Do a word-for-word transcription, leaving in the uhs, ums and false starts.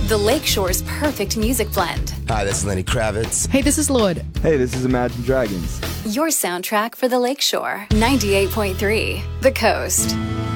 The Lakeshore's perfect music blend. Hi, this is Lenny Kravitz. Hey, this is Lord. Hey, this is Imagine Dragons. Your soundtrack for the Lakeshore. ninety-eight point three, The Coast.